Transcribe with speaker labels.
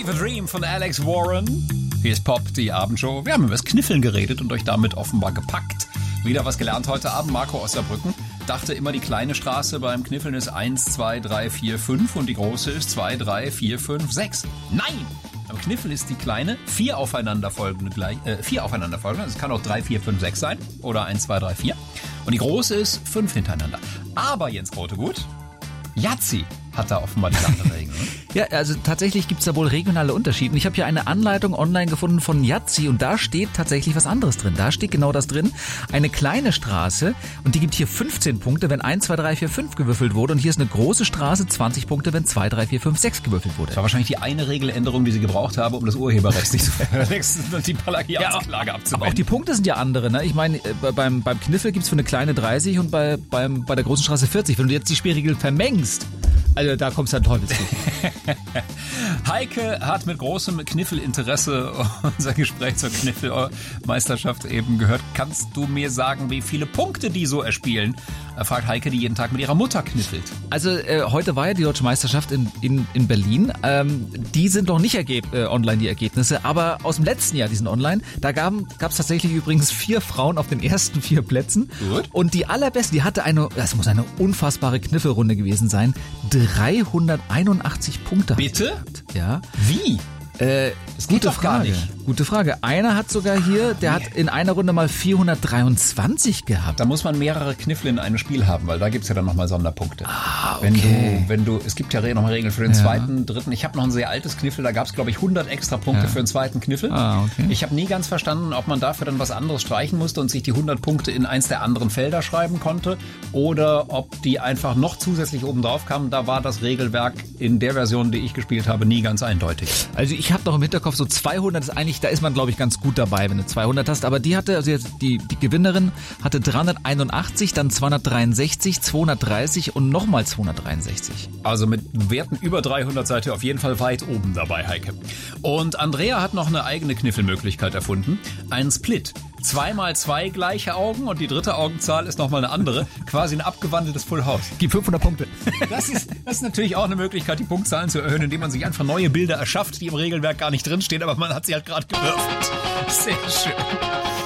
Speaker 1: Fever Dream von Alex Warren. Hier ist Pop, die Abendshow. Wir haben über das Kniffeln geredet und euch damit offenbar gepackt. Wieder was gelernt heute Abend. Marco aus Saarbrücken dachte immer, die kleine Straße beim Kniffeln ist 1, 2, 3, 4, 5 und die große ist 2, 3, 4, 5, 6. Nein! Am Kniffel ist die kleine 4 aufeinanderfolgende. Das kann auch 3, 4, 5, 6 sein. Oder 1, 2, 3, 4. Und die große ist 5 hintereinander. Aber Jens Grotegut, Yazzi hat da offenbar die andere Regel. Ne?
Speaker 2: Ja, also tatsächlich gibt's da wohl regionale Unterschiede. Ich habe hier eine Anleitung online gefunden von Yazzi und da steht tatsächlich was anderes drin. Da steht genau das drin. Eine kleine Straße und die gibt hier 15 Punkte, wenn 1, 2, 3, 4, 5 gewürfelt wurde. Und hier ist eine große Straße, 20 Punkte, wenn 2, 3, 4, 5, 6 gewürfelt wurde.
Speaker 1: Das war wahrscheinlich die eine Regeländerung, die sie gebraucht haben, um das Urheberrecht nicht zu verwechseln und die Plagiatsklage abzuwenden.
Speaker 2: Auch die Punkte sind ja andere. Ne? Ich meine, beim Kniffel gibt's für eine kleine 30 und bei der großen Straße 40. Wenn du jetzt die Spielregel vermengst, also da kommst du an Teufelsweg.
Speaker 1: Heike hat mit großem Kniffelinteresse unser Gespräch zur Kniffelmeisterschaft eben gehört. Kannst du mir sagen, wie viele Punkte die so erspielen? Fragt Heike, die jeden Tag mit ihrer Mutter kniffelt.
Speaker 2: Also heute war ja die Deutsche Meisterschaft in Berlin. Die sind noch nicht online, die Ergebnisse, aber aus dem letzten Jahr, die sind online. Da gab's tatsächlich übrigens 4 Frauen auf den ersten 4 Plätzen.
Speaker 1: Gut.
Speaker 2: Und die allerbeste, die hatte das muss eine unfassbare Kniffelrunde gewesen sein, 381 Punkte.
Speaker 1: Bitte?
Speaker 2: Ja.
Speaker 1: Wie?
Speaker 2: Das gute
Speaker 1: doch gar
Speaker 2: Frage.
Speaker 1: nicht.
Speaker 2: Gute Frage. Einer hat sogar hier, der hat in einer Runde mal 423 gehabt.
Speaker 1: Da muss man mehrere Kniffel in einem Spiel haben, weil da gibt's ja dann nochmal Sonderpunkte.
Speaker 2: Okay.
Speaker 1: Wenn du, es gibt ja nochmal Regeln für den zweiten, dritten. Ich habe noch ein sehr altes Kniffel, da gab's glaube ich 100 extra Punkte für den zweiten Kniffel.
Speaker 2: Okay.
Speaker 1: Ich habe nie ganz verstanden, ob man dafür dann was anderes streichen musste und sich die 100 Punkte in eins der anderen Felder schreiben konnte oder ob die einfach noch zusätzlich oben drauf kamen. Da war das Regelwerk in der Version, die ich gespielt habe, nie ganz eindeutig.
Speaker 2: Also ich habe noch im Hinterkopf so 200 ist eigentlich, da ist man glaube ich ganz gut dabei, wenn du 200 hast, aber die hatte, also jetzt die Gewinnerin hatte 381, dann 263, 230 und nochmal 263.
Speaker 1: Also mit Werten über 300 seid ihr auf jeden Fall weit oben dabei, Heike. Und Andrea hat noch eine eigene Kniffelmöglichkeit erfunden. Ein Split. 2 mal 2 gleiche Augen und die dritte Augenzahl ist nochmal eine andere. Quasi ein abgewandeltes Full House.
Speaker 2: Gib 500 Punkte.
Speaker 1: Das ist natürlich auch eine Möglichkeit, die Punktzahlen zu erhöhen, indem man sich einfach neue Bilder erschafft, die im Regelwerk gar nicht drinstehen, aber man hat sie halt gerade gewürfelt. Sehr schön.